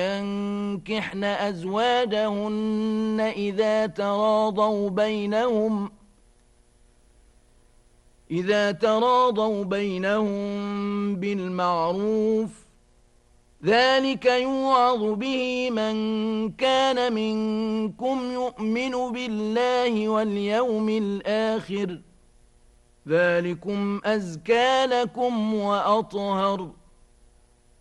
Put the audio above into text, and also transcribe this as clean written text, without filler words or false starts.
ينكحن أزواجهن إذا تراضوا بينهم بالمعروف، ذلك يوعظ به من كان منكم يؤمن بالله واليوم الآخر، ذلكم أزكى لكم وأطهر.